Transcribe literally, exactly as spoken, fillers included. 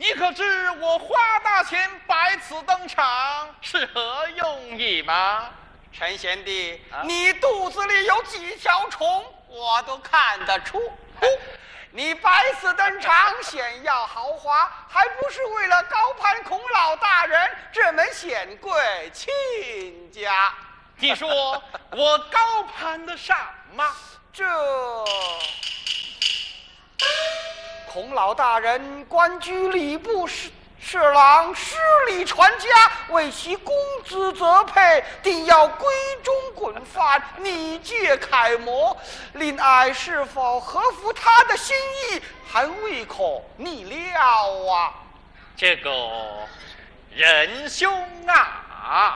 你可知我花大钱百此登场是何用意吗？ 陈贤弟， 啊、 你肚子里有几条虫，我都看得出。你百次登场，显耀豪华，还不是为了高攀孔老大人这门显贵亲家？ 你说我高攀得上吗？ 这孔老大人官居礼部侍侍郎，势力传家，为其公子择配，定要闺中滚饭，拟借楷模。令爱是否合乎他的心意，还未可逆料啊！ 这个仁兄啊，